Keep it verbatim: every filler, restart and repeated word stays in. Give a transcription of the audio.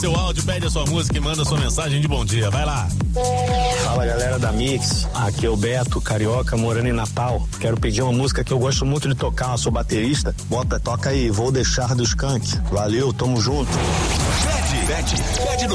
Seu áudio, pede a sua música e manda a sua mensagem de bom dia. Vai lá. Fala, galera da Mix, aqui é o Beto, carioca, morando em Natal. Quero pedir uma música que eu gosto muito de tocar, eu sou baterista. Bota, toca aí, Vou Deixar do Skank. Valeu, tamo junto. Pede, pede, pede no